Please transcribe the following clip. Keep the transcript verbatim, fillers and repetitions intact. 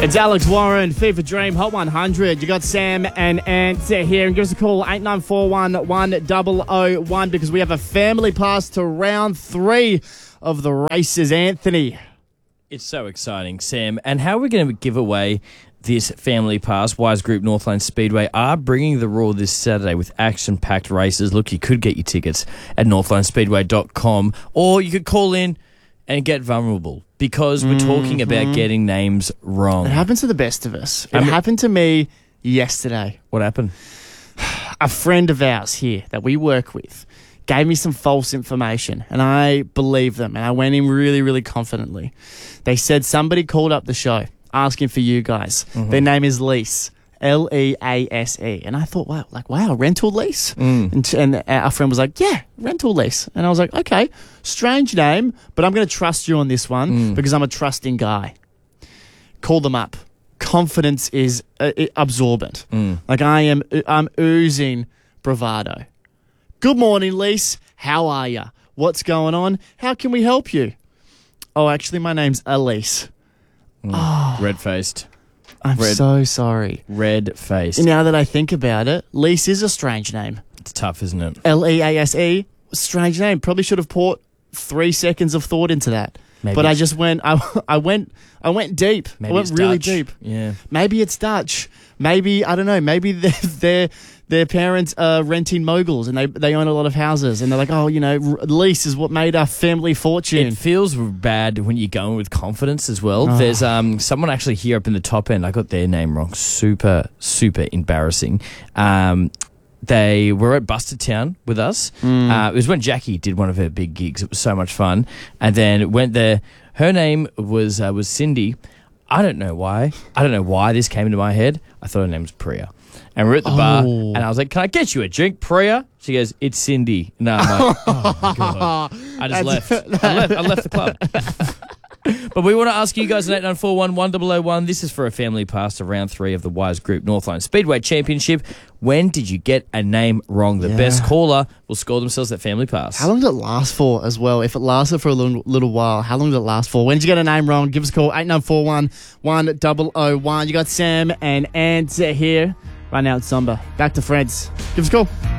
It's Alex Warren, Fever Dream, Hot one hundred. You got Sam and Ant here. And give us a call, eight nine four one, one zero zero one, because we have a family pass to round three of the races. Anthony. It's so exciting, Sam. And how are we going to give away this family pass? Wise Group Northland Speedway are bringing the Raw this Saturday with action-packed races. Look, you could get your tickets at northland speedway dot com, or you could call in and get vulnerable, because we're talking Mm-hmm. about getting names wrong. It happens to the best of us. It I mean- happened to me yesterday. What happened? A friend of ours here that we work with gave me some false information, and I believed them, and I went in really, really confidently. They said somebody called up the show asking for you guys. Mm-hmm. Their name is Lease. L E A S E. And I thought, wow, like, wow, rental lease? Mm. And, and our friend was like, yeah, rental lease. And I was like, okay, strange name, but I'm going to trust you on this one Mm. because I'm a trusting guy. Call them up. Confidence is uh, absorbent. Mm. Like, I am, I'm oozing bravado. Good morning, Lise. How are you? What's going on? How can we help you? Oh, actually, my name's Elise. Mm. Red-faced. I'm Red. so sorry. Red-faced. Now that I think about it, Lise is a strange name. It's tough, isn't it? L E A S E, strange name. Probably should have poured three seconds of thought into that. Maybe but I it's- just went, I, I went, I went deep. Maybe I went it's really Dutch. deep. Yeah. Maybe it's Dutch. Maybe, I don't know, maybe their, their, their parents are renting moguls and they, they own a lot of houses and they're like, oh, you know, r- lease is what made our family fortune. It feels bad when you're going with confidence as well. Oh. There's um someone actually here up in the top end. I got their name wrong. Super, super embarrassing. Um, they were at Busted Town with us. Mm. Uh, it was when Jackie did one of her big gigs. It was so much fun. And then went there. Her name was uh, was Cindy. I don't know why. I don't know why this came into my head. I thought her name was Priya. And we're at the bar, Oh. and I was like, can I get you a drink, Priya? She goes, it's Cindy. No, I'm like, oh, my God. I just left. I left. I left the club. But we want to ask you guys at eight nine four one, one zero zero one. This is for a family pass to round three of the Wise Group Northline Speedway Championship. When did you get a name wrong? The Yeah. best caller will score themselves that family pass. How long did it last for as well? If it lasted for a little, little while, how long did it last for? When did you get a name wrong? Give us a call, eight nine four one, one zero zero one. You got Sam and Ant here. Right now it's Somber. Back to Friends. Give us a call.